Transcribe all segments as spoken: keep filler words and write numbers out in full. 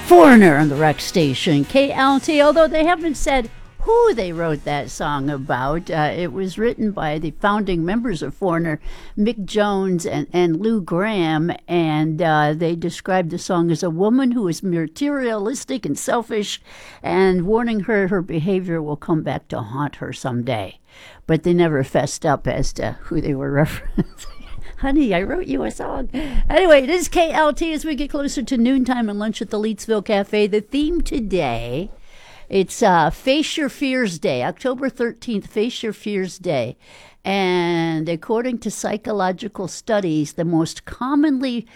Foreigner on the Rock Station, K L T, although they haven't said who they wrote that song about. Uh, it was written by the founding members of Foreigner, Mick Jones and, and Lou Gramm, and uh, they described the song as a woman who is materialistic and selfish, and warning her her behavior will come back to haunt her someday. But they never fessed up as to who they were referencing. Honey, I wrote you a song. Anyway, it is K L T as we get closer to noontime and lunch at the Leetsville Cafe. The theme today, it's uh, Face Your Fears Day, October thirteenth, Face Your Fears Day. And according to psychological studies, the most commonly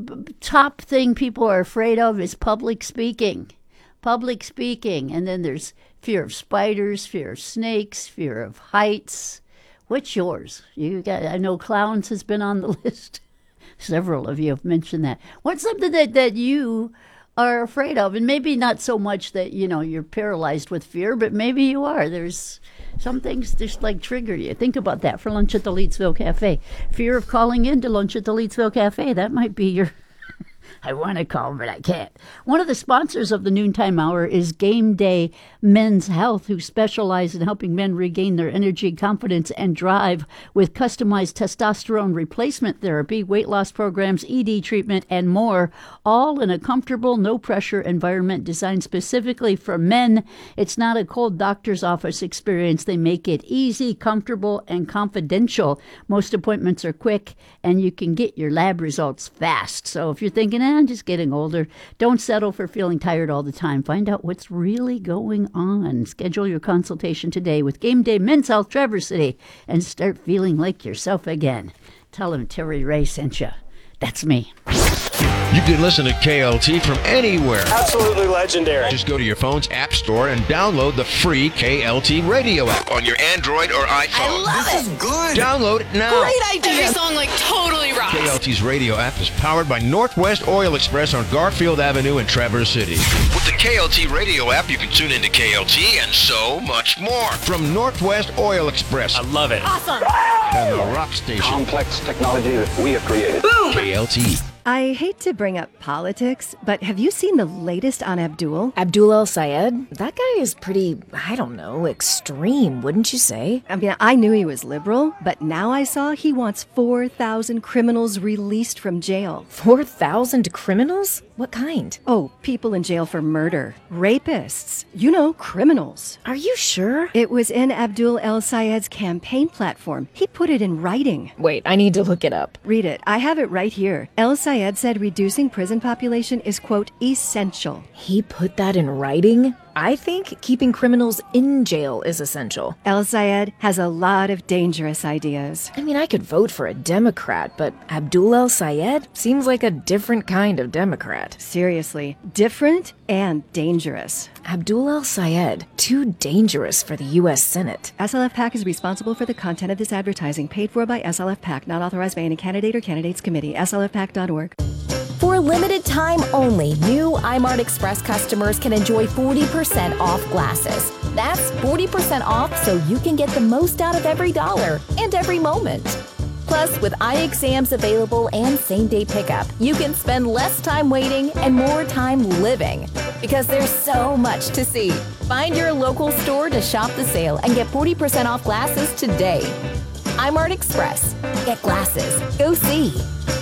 top thing people are afraid of is public speaking. Public speaking. And then there's fear of spiders, fear of snakes, fear of heights. What's yours? You got? I know clowns has been on the list. Several of you have mentioned that. What's something that, that you are afraid of? And maybe not so much that, you know, you're paralyzed with fear, but maybe you are. There's some things just like trigger you. Think about that for lunch at the Leetsville Cafe. Fear of calling in to lunch at the Leetsville Cafe. That might be your... I want to call, but I can't. One of the sponsors of the Noontime Hour is Game Day Men's Health, who specialize in helping men regain their energy, confidence, and drive with customized testosterone replacement therapy, weight loss programs, E D treatment, and more, all in a comfortable, no-pressure environment designed specifically for men. It's not a cold doctor's office experience. They make it easy, comfortable, and confidential. Most appointments are quick, and you can get your lab results fast. So if you're thinking, eh, I'm just getting older, don't settle for feeling tired all the time. Find out what's really going on. Schedule your consultation today with Game Day Men's Health Traverse City and start feeling like yourself again. Tell them Terry Ray sent you. That's me. You can listen to K L T from anywhere. Absolutely legendary. Just go to your phone's app store and download the free K L T radio app on your Android or iPhone. I love this it. is good. Download it now. Great idea. Every song like totally rocks. K L T's radio app is powered by Northwest Oil Express on Garfield Avenue in Traverse City. With the K L T radio app, you can tune into K L T and so much more. From Northwest Oil Express. I love it. Awesome. And the Rock Station. Complex technology that we have created. Boom. K L T. I hate to bring up politics, but have you seen the latest on Abdul? Abdul El-Sayed? That guy is pretty, I don't know, extreme, wouldn't you say? I mean, I knew he was liberal, but now I saw he wants four thousand criminals released from jail. four thousand criminals? What kind? Oh, people in jail for murder. Rapists. You know, criminals. Are you sure? It was in Abdul El-Sayed's campaign platform. He put it in writing. Wait, I need to look it up. Read it. I have it right here. El-Sayed said reducing prison population is, quote, essential. He put that in writing? I think keeping criminals in jail is essential. El-Sayed has a lot of dangerous ideas. I mean, I could vote for a Democrat, but Abdul El-Sayed seems like a different kind of Democrat. Seriously, different and dangerous. Abdul El-Sayed, too dangerous for the U S Senate. S L F PAC is responsible for the content of this advertising, paid for by S L F PAC, not authorized by any candidate or candidates committee. S L F pac dot org. For a limited time only, new iMart Express customers can enjoy forty percent off glasses. That's forty percent off so you can get the most out of every dollar and every moment. Plus, with eye exams available and same-day pickup, you can spend less time waiting and more time living. Because there's so much to see. Find your local store to shop the sale and get forty percent off glasses today. iMart Express. Get glasses. Go see.